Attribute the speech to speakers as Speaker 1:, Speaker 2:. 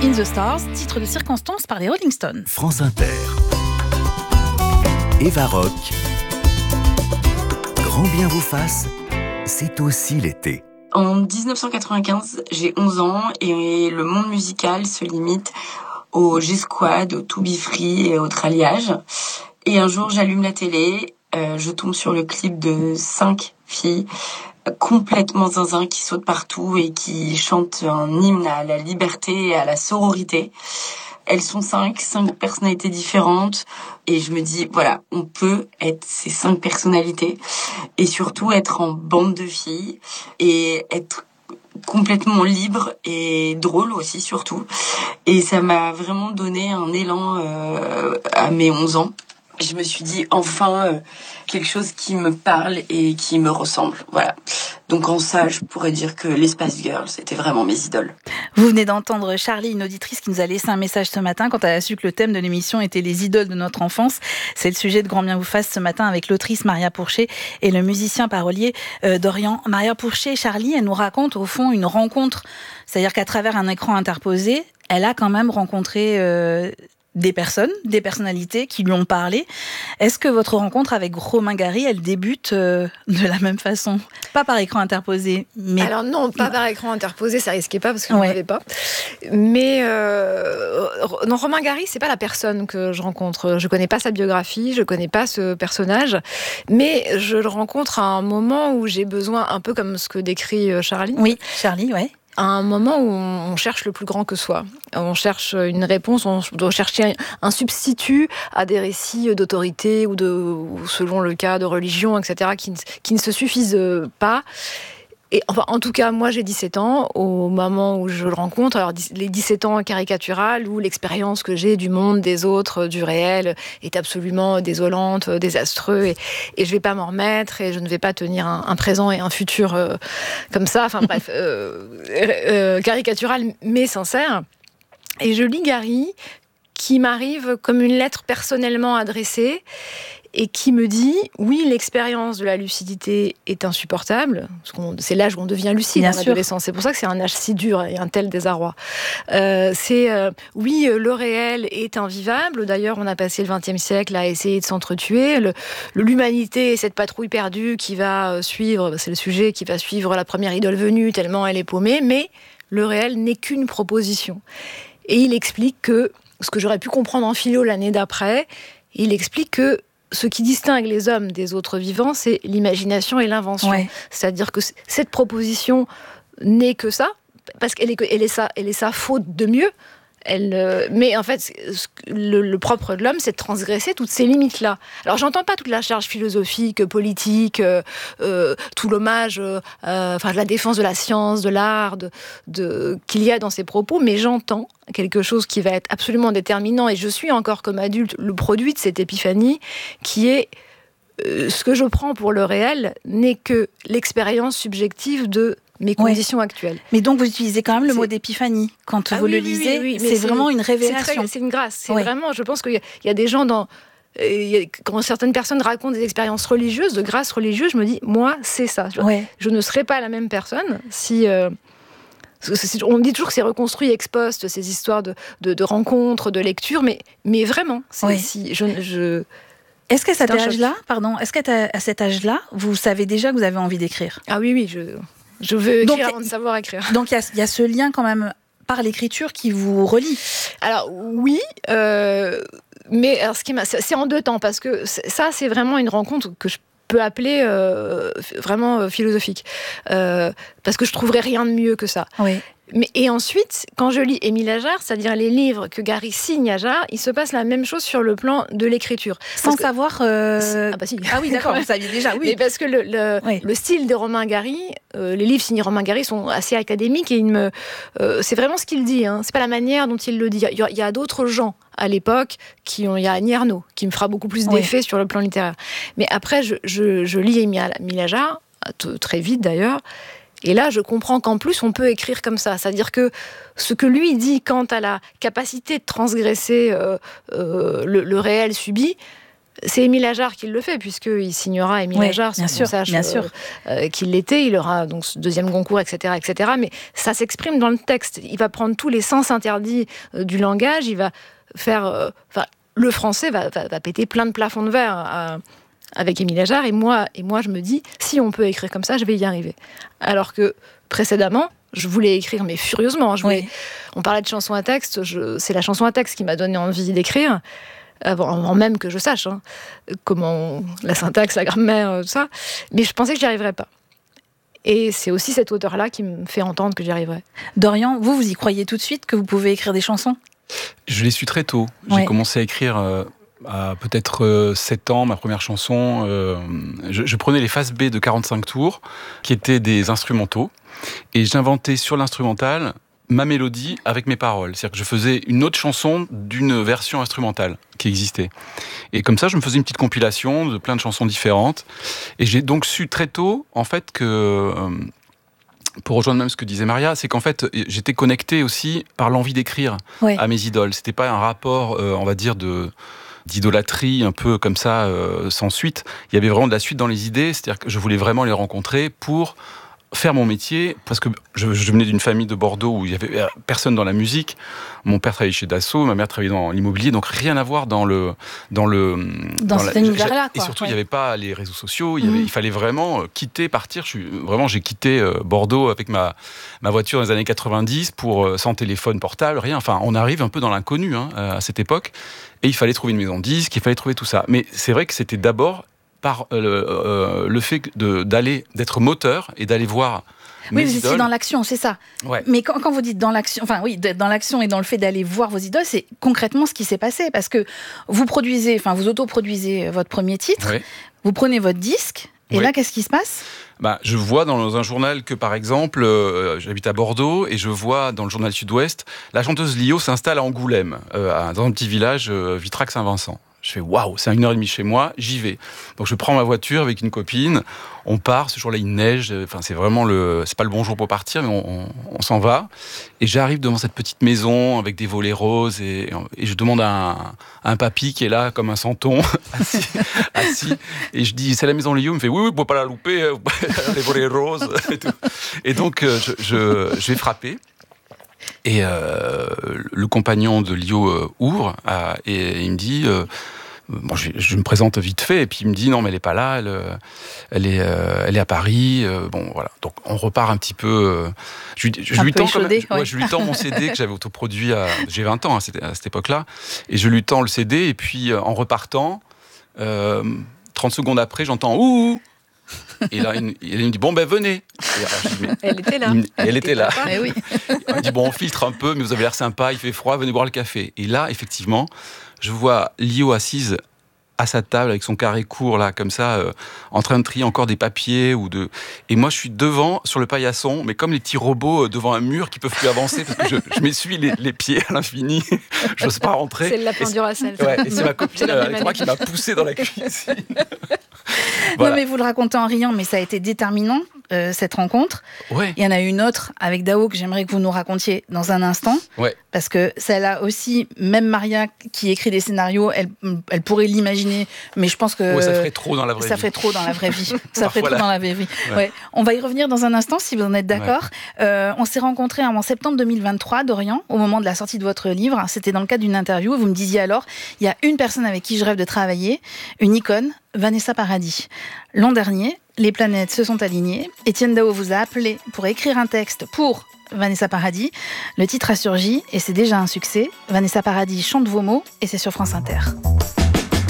Speaker 1: In the Stars, titre de circonstance par les Rolling Stones.
Speaker 2: France Inter. Eva Rock. Grand bien vous fasse, c'est aussi l'été.
Speaker 3: En 1995, j'ai 11 ans et le monde musical se limite au G-Squad, au To Be Free et au tralliage. Et un jour, j'allume la télé, je tombe sur le clip de 5 filles complètement zinzin qui sautent partout et qui chantent un hymne à la liberté et à la sororité. Elles sont 5 personnalités différentes et je me dis, voilà, on peut être ces 5 personnalités et surtout être en bande de filles et être complètement libre et drôle aussi surtout. Et ça m'a vraiment donné un élan à mes 11 ans. Je me suis dit, enfin, quelque chose qui me parle et qui me ressemble. Voilà. Donc en ça, je pourrais dire que les Spice Girls, c'était vraiment mes idoles.
Speaker 1: Vous venez d'entendre Charlie, une auditrice qui nous a laissé un message ce matin quand elle a su que le thème de l'émission était les idoles de notre enfance. C'est le sujet de Grand bien vous fasse ce matin avec l'autrice Maria Pourché et le musicien parolier Dorian. Maria Pourché, Charlie, elle nous raconte au fond une rencontre. C'est-à-dire qu'à travers un écran interposé, elle a quand même rencontré des personnes, des personnalités qui lui ont parlé. Est-ce que votre rencontre avec Romain Gary, elle débute de la même façon ? Pas par écran interposé, mais...
Speaker 4: Alors non, pas par écran interposé, ça risquait pas parce que je n'en avais pas. Mais non, Romain Gary, c'est pas la personne que je rencontre. Je connais pas sa biographie, je connais pas ce personnage, mais je le rencontre à un moment où j'ai besoin, un peu comme ce que décrit Charlie.
Speaker 1: Oui, Charlie, ouais.
Speaker 4: À un moment où on cherche le plus grand que soi. On cherche une réponse, on doit chercher un substitut à des récits d'autorité ou selon le cas, de religion, etc., qui ne se suffisent pas. Et enfin, en tout cas, moi, j'ai 17 ans, au moment où je le rencontre. Alors, les 17 ans caricatural, où l'expérience que j'ai du monde, des autres, du réel, est absolument désolante, désastreuse, et je vais pas m'en remettre, et je ne vais pas tenir un présent et un futur comme ça. Enfin, bref, caricatural, mais sincère. Et je lis Gary, qui m'arrive comme une lettre personnellement adressée, et qui me dit, oui, l'expérience de la lucidité est insupportable, parce c'est l'âge où on devient lucide en adolescence. C'est pour ça que c'est un âge si dur et un tel désarroi. Oui, le réel est invivable. D'ailleurs, on a passé le XXe siècle à essayer de s'entretuer. L'humanité est cette patrouille perdue qui va suivre, c'est le sujet, qui va suivre la première idole venue, tellement elle est paumée, mais le réel n'est qu'une proposition. Et il explique que, ce que j'aurais pu comprendre en philo l'année d'après, il explique que ce qui distingue les hommes des autres vivants, c'est l'imagination et l'invention. Ouais. C'est-à-dire que cette proposition n'est que ça, parce qu'elle est ça faute de mieux. Mais en fait, le propre de l'homme, c'est de transgresser toutes ces limites-là. Alors, j'entends pas toute la charge philosophique, politique, tout l'hommage, la défense de la science, de l'art, qu'il y a dans ces propos, mais j'entends quelque chose qui va être absolument déterminant, et je suis encore comme adulte le produit de cette épiphanie, qui est ce que je prends pour le réel n'est que l'expérience subjective de mes conditions actuelles.
Speaker 1: Mais donc vous utilisez quand même le mot d'épiphanie quand vous le lisez. Oui, c'est vraiment une révélation.
Speaker 4: C'est une grâce. C'est vraiment, je pense qu'il y a des gens quand certaines personnes racontent des expériences religieuses, de grâce religieuse, je me dis, moi, c'est ça. Je ne serais pas la même personne si... on dit toujours que c'est reconstruit ex post, ces histoires de rencontres, de lectures, mais vraiment,
Speaker 1: Est-ce qu'à cet âge-là, vous savez déjà que vous avez envie d'écrire ?
Speaker 4: Ah oui, je veux écrire avant de savoir écrire.
Speaker 1: Donc il y a ce lien quand même par l'écriture qui vous relie.
Speaker 4: Alors oui, mais alors, c'est en deux temps, parce que ça, c'est vraiment une rencontre que je peux appeler vraiment philosophique, parce que je trouverais rien de mieux que ça. Oui. Et ensuite, quand je lis Émile Ajar, c'est-à-dire les livres que Gary signe à Ajar, il se passe la même chose sur le plan de l'écriture.
Speaker 1: Sans savoir...
Speaker 4: Ah bah si.
Speaker 1: Ah oui, d'accord, vous saviez déjà, oui.
Speaker 4: Mais parce que le style de Romain Gary, les livres signés Romain Gary sont assez académiques, et c'est vraiment ce qu'il dit, hein. C'est pas la manière dont il le dit. Il y a d'autres gens à l'époque, il y a Annie Ernaux, qui me fera beaucoup plus d'effet sur le plan littéraire. Mais après, je lis Émile Ajar, très vite d'ailleurs, et là, je comprends qu'en plus, on peut écrire comme ça. C'est-à-dire que ce que lui dit quant à la capacité de transgresser le réel subi, C'est Émile Ajar qui le fait, puisqu'il signera Émile Ajar, sans qu'on sache qu'il l'était. Il aura donc ce deuxième Goncourt, etc., etc. Mais ça s'exprime dans le texte. Il va prendre tous les sens interdits du langage. Il va faire... le français va péter plein de plafonds de verre avec Émile Ajar. Et moi, je me dis, si on peut écrire comme ça, je vais y arriver. Alors que, précédemment, je voulais écrire, mais furieusement. On parlait de chanson à texte. C'est la chanson à texte qui m'a donné envie d'écrire. Avant même que je sache comment la syntaxe, la grammaire, tout ça. Mais je pensais que j'y arriverais pas. Et c'est aussi cet auteur-là qui me fait entendre que j'y arriverais.
Speaker 1: Dorian, vous y croyez tout de suite que vous pouvez écrire des chansons ?
Speaker 5: Je l'ai su très tôt. J'ai commencé à écrire à peut-être 7 ans, ma première chanson. Je prenais les faces B de 45 tours, qui étaient des instrumentaux, et j'inventais sur l'instrumental ma mélodie avec mes paroles. C'est-à-dire que je faisais une autre chanson d'une version instrumentale qui existait. Et comme ça, je me faisais une petite compilation de plein de chansons différentes. Et j'ai donc su très tôt, en fait, que... pour rejoindre même ce que disait Maria, c'est qu'en fait, j'étais connecté aussi par l'envie d'écrire à mes idoles. C'était pas un rapport, on va dire, d'idolâtrie un peu comme ça, sans suite. Il y avait vraiment de la suite dans les idées, c'est-à-dire que je voulais vraiment les rencontrer pour faire mon métier, parce que je venais d'une famille de Bordeaux où il y avait personne dans la musique. Mon père travaillait chez Dassault, ma mère travaillait dans l'immobilier, donc rien à voir dans
Speaker 1: cet univers-là.
Speaker 5: Et surtout, il n'y avait pas les réseaux sociaux, il fallait vraiment quitter, partir. J'ai quitté Bordeaux avec ma voiture dans les années 90 sans téléphone portable, rien. Enfin, on arrive un peu dans l'inconnu à cette époque, et il fallait trouver une maison de disques, il fallait trouver tout ça. Mais c'est vrai que c'était d'abord par le fait d'être moteur et d'aller voir mes idoles. Oui,
Speaker 1: c'est dans l'action, c'est ça.
Speaker 5: Ouais.
Speaker 1: Mais quand vous dites dans l'action, d'être dans l'action et dans le fait d'aller voir vos idoles, c'est concrètement ce qui s'est passé. Parce que vous autoproduisez votre premier titre, vous prenez votre disque, et là, qu'est-ce qui se passe ?
Speaker 5: Je vois dans un journal que, par exemple, j'habite à Bordeaux, et je vois dans le journal Sud-Ouest, la chanteuse Lio s'installe à Angoulême, dans un petit village, Vitrac-Saint-Vincent. Je fais waouh, c'est à 1h30 chez moi, j'y vais. Donc je prends ma voiture avec une copine, on part, ce jour-là il neige, c'est vraiment c'est pas le bon jour pour partir, mais on s'en va. Et j'arrive devant cette petite maison avec des volets roses, et je demande à un papy qui est là comme un santon, assis, et je dis c'est la maison Lio, il me fait oui, faut pas la louper, les volets roses. Et donc je vais frapper. Et le compagnon de Lio ouvre et il me dit je me présente vite fait, et puis il me dit non, mais elle est pas là, elle est à Paris, voilà. Donc on repart un petit peu, je lui tends mon CD que j'avais autoproduit j'ai 20 ans à cette époque-là, et je lui tends le CD, et puis en repartant 30 secondes après j'entends ouh. Et là, il me dit venez.
Speaker 4: Elle était là.
Speaker 5: Elle était là.
Speaker 1: Oui.
Speaker 5: Il me dit on filtre un peu, mais vous avez l'air sympa, il fait froid, venez boire le café. Et là, effectivement, je vois Lio assise à sa table avec son carré court là, comme ça, en train de trier encore des papiers et moi je suis devant sur le paillasson, mais comme les petits robots devant un mur qui peuvent plus avancer parce que je m'essuie les pieds à l'infini. J'ose pas rentrer.
Speaker 4: C'est le lapin du Racel.
Speaker 5: Et c'est ma copine Alexandra qui m'a poussé dans la cuisine.
Speaker 1: Voilà. Non, mais vous le racontez en riant, mais ça a été déterminant, cette rencontre.
Speaker 5: Ouais.
Speaker 1: Il y en a une autre avec Dao que j'aimerais que vous nous racontiez dans un instant.
Speaker 5: Ouais.
Speaker 1: Parce que celle-là aussi, même Maria qui écrit des scénarios, elle pourrait l'imaginer, mais je pense que...
Speaker 5: ça ferait trop dans la vraie vie.
Speaker 1: Ça ferait trop dans la vraie vie. Ça ferait trop dans la vraie vie. Ouais. On va y revenir dans un instant, si vous en êtes d'accord. Ouais. On s'est rencontrés en septembre 2023, Dorian, au moment de la sortie de votre livre. C'était dans le cadre d'une interview. Vous me disiez alors, il y a une personne avec qui je rêve de travailler, une icône, Vanessa Paradis. L'an dernier, les planètes se sont alignées. Étienne Dao vous a appelé pour écrire un texte pour Vanessa Paradis. Le titre a surgi et c'est déjà un succès. Vanessa Paradis chante vos mots et c'est sur France Inter.